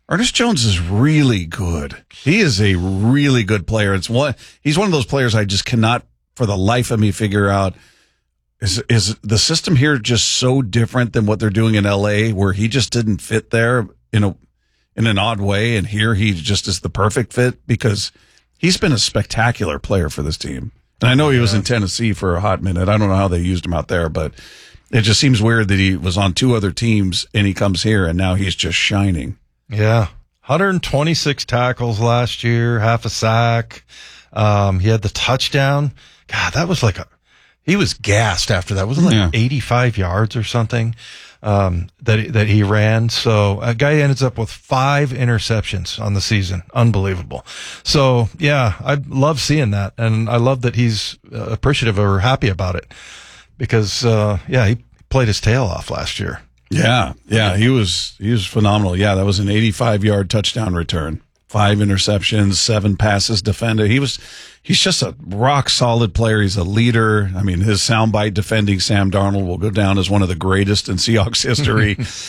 Ernest Jones is really good. He is a really good player. He's one of those players I just cannot, for the life of me, figure out. Is the system here just so different than what they're doing in LA, where he just didn't fit there in an odd way, and here he just is the perfect fit because he's been a spectacular player for this team. And I know he was in Tennessee for a hot minute. I don't know how they used him out there, but it just seems weird that he was on two other teams and he comes here and now he's just shining. Yeah. 126 tackles last year, half a sack. He had the touchdown. God, that was he was gassed after that. Wasn't it 85 yards or something, that he ran. So a guy ends up with 5 interceptions on the season. Unbelievable. So yeah, I love seeing that. And I love that he's appreciative or happy about it because, he played his tail off last year. Yeah, he was phenomenal. Yeah, that was an 85-yard touchdown return, 5 interceptions, 7 passes defended. He's just a rock solid player. He's a leader. I mean, his soundbite defending Sam Darnold will go down as one of the greatest in Seahawks history.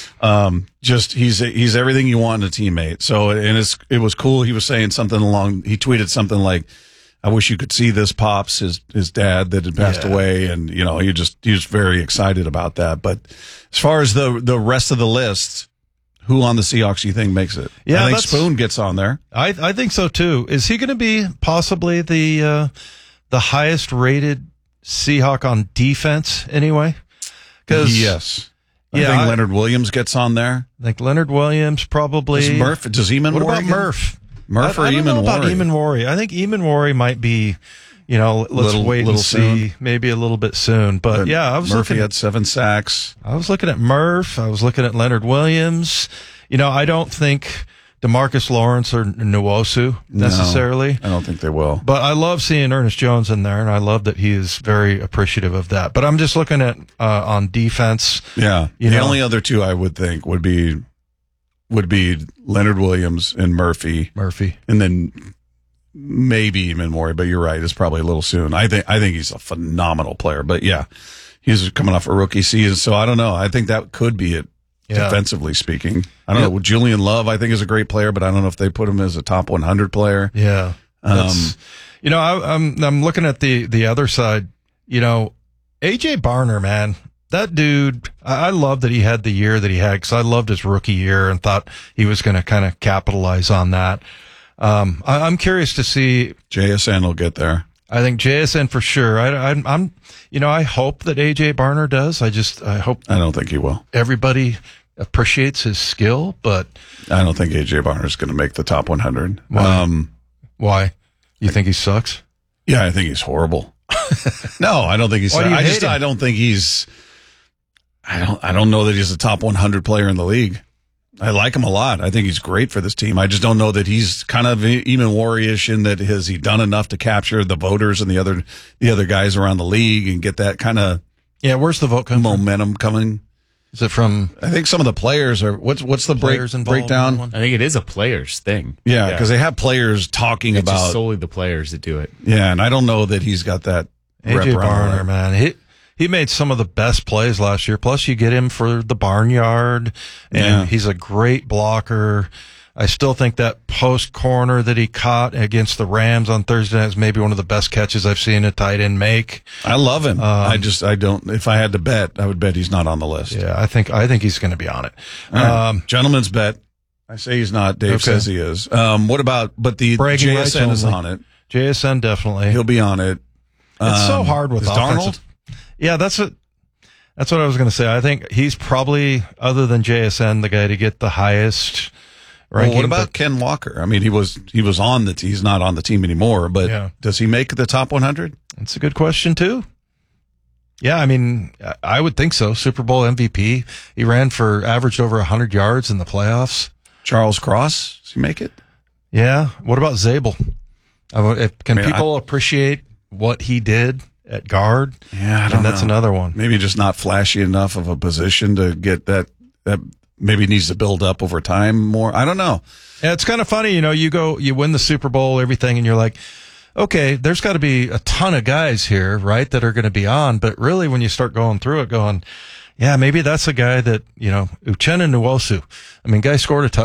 He's everything you want in a teammate. So, and it was cool. He was saying something he tweeted something like, I wish you could see this, Pops, his dad that had passed away. And, he was very excited about that. But as far as the rest of the list, who on the Seahawks you think makes it? Yeah, I think Spoon gets on there. I think so too. Is he going to be possibly the highest rated Seahawk on defense anyway? Yes. I think Leonard Williams gets on there. I think Leonard Williams probably. Does Eamon What Warren? about Murph? Murph or I don't know about Eamon Warren. I think Eamon Warren might be, let's wait and see. Soon. Maybe a little bit soon. But I was Murphy had 7 sacks. I was looking at Murph. I was looking at Leonard Williams. I don't think DeMarcus Lawrence or Nwosu necessarily. No, I don't think they will. But I love seeing Ernest Jones in there, and I love that he is very appreciative of that. But I'm just looking at on defense. Yeah. The only other two I would think would be Leonard Williams and Murphy. And then maybe Eamon Warren, but you're right, it's probably a little soon. I think he's a phenomenal player, but he's coming off a rookie season, so I don't know. I think that could be it, defensively speaking. I don't know. Julian Love, I think, is a great player, but I don't know if they put him as a top 100 player. Yeah. I'm looking at the other side. AJ Barner, man. That dude, I love that he had the year that he had because I loved his rookie year and thought he was going to kind of capitalize on that. I'm curious to see. JSN will get there. I think JSN for sure. I hope that AJ Barner does. I hope. I don't think he will. Everybody appreciates his skill, but I don't think AJ Barner is going to make the top 100. Why? You think he sucks? Yeah, I think he's horrible. No, I don't think he's. I don't think he's. I don't know that he's a top 100 player in the league. I like him a lot. I think he's great for this team. I just don't know that he's kind of Eamon Warrior-ish in that has he done enough to capture the voters and the other guys around the league and get that kind of where's the vote momentum coming? Is it from? I think some of the players are. What's the breakdown? I think it is a players thing. Yeah, because they have players talking about just solely the players that do it. Yeah, and I don't know that he's got that. AJ Barner, man, he made some of the best plays last year. Plus, you get him for the barnyard, and he's a great blocker. I still think that post corner that he caught against the Rams on Thursday night is maybe one of the best catches I've seen a tight end make. I love him. I don't. If I had to bet, I would bet he's not on the list. Yeah, I think he's going to be on it. Gentleman's bet. I say he's not. Dave says he is. What about? But the JSN is on it. JSN definitely. He'll be on it. It's so hard with Darnold. Yeah, that's what I was going to say. I think he's probably, other than JSN, the guy to get the highest ranking. Well, what about Ken Walker? I mean, he was on the team. He's not on the team anymore, but does he make the top 100? That's a good question too. Yeah, I mean, I would think so. Super Bowl MVP. He averaged over 100 yards in the playoffs. Charles Cross, does he make it? Yeah. What about Zabel? Can people appreciate what he did at guard? Yeah, I don't know. That's another one. Maybe just not flashy enough of a position to get that maybe needs to build up over time more. I don't know. Yeah, it's kind of funny, you win the Super Bowl, everything, and you're like, okay, there's got to be a ton of guys here, right, that are going to be on. But really, when you start going through it, maybe that's a guy that, Uchenna Nwosu. I mean, guy scored a touchdown.